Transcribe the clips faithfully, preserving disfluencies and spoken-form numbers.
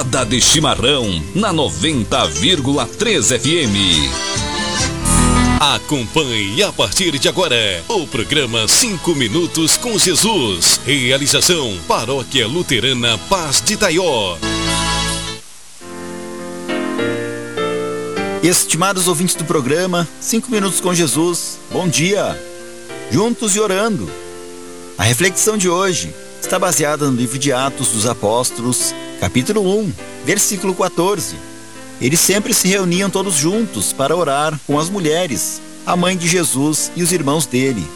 Roda de Chimarrão, na noventa vírgula três F M. Acompanhe a partir de agora o programa cinco minutos com Jesus. Realização Paróquia Luterana Paz de Itaió. Estimados ouvintes do programa cinco minutos com Jesus, bom dia! Juntos e orando. A reflexão de hoje está baseada no livro de Atos dos Apóstolos, capítulo um, versículo quatorze. Eles sempre se reuniam todos juntos para orar com as mulheres, a mãe de Jesus e os irmãos dele.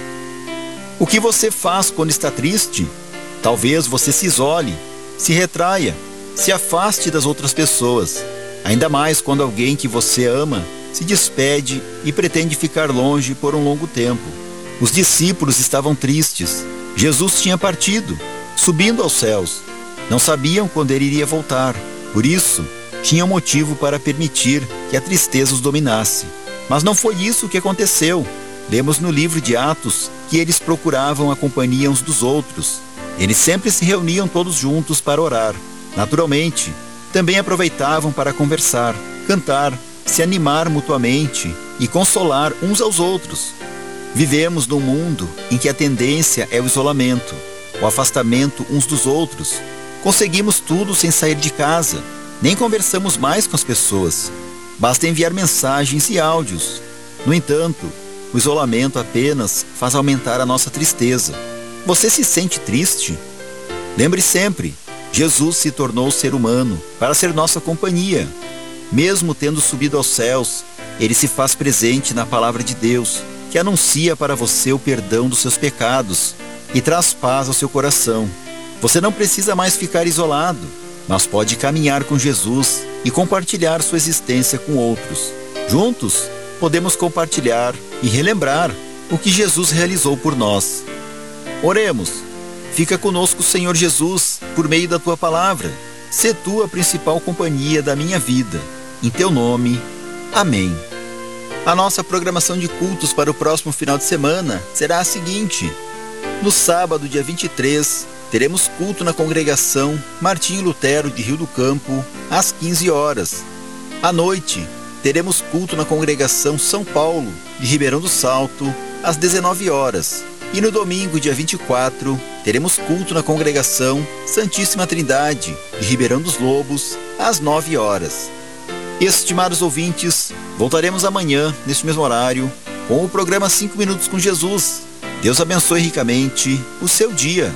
O que você faz quando está triste? Talvez você se isole, se retraia, se afaste das outras pessoas. Ainda mais quando alguém que você ama se despede e pretende ficar longe por um longo tempo. Os discípulos estavam tristes. Jesus tinha partido, subindo aos céus. Não sabiam quando ele iria voltar. Por isso, tinham motivo para permitir que a tristeza os dominasse. Mas não foi isso que aconteceu. Lemos no livro de Atos que eles procuravam a companhia uns dos outros. Eles sempre se reuniam todos juntos para orar. Naturalmente, também aproveitavam para conversar, cantar, se animar mutuamente e consolar uns aos outros. Vivemos num mundo em que a tendência é o isolamento, o afastamento uns dos outros. Conseguimos tudo sem sair de casa, nem conversamos mais com as pessoas. Basta enviar mensagens e áudios. No entanto, o isolamento apenas faz aumentar a nossa tristeza. Você se sente triste? Lembre sempre, Jesus se tornou ser humano para ser nossa companhia. Mesmo tendo subido aos céus, ele se faz presente na palavra de Deus, que anuncia para você o perdão dos seus pecados e traz paz ao seu coração. Você não precisa mais ficar isolado, mas pode caminhar com Jesus e compartilhar sua existência com outros. Juntos, podemos compartilhar e relembrar o que Jesus realizou por nós. Oremos. Fica conosco, Senhor Jesus, por meio da Tua palavra. Sê Tu a principal companhia da minha vida. Em Teu nome. Amém. A nossa programação de cultos para o próximo final de semana será a seguinte. No sábado, dia vinte e três, teremos culto na congregação Martinho Lutero de Rio do Campo, às quinze horas. À noite, teremos culto na congregação São Paulo de Ribeirão do Salto, às dezenove horas. E no domingo, dia vinte e quatro, teremos culto na congregação Santíssima Trindade de Ribeirão dos Lobos, às nove horas. Estimados ouvintes, voltaremos amanhã, neste mesmo horário, com o programa cinco minutos com Jesus. Deus abençoe ricamente o seu dia.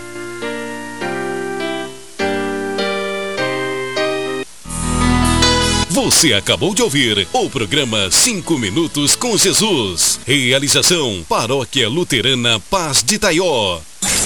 Você acabou de ouvir o programa cinco minutos com Jesus. Realização Paróquia Luterana Paz de Itaió.